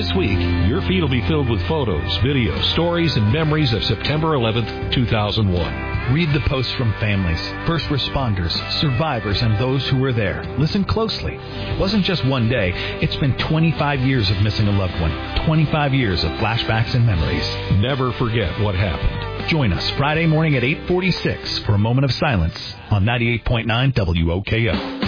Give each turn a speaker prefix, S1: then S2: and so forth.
S1: This week, your feed will be filled with photos, videos, stories, and memories of September 11th, 2001.
S2: Read the posts from families, first responders, survivors, and those who were there. Listen closely. It wasn't just one day. It's been 25 years of missing a loved one. 25 years of flashbacks and memories.
S1: Never forget what happened.
S2: Join us Friday morning at 8:46 for a moment of silence on 98.9 WOKO.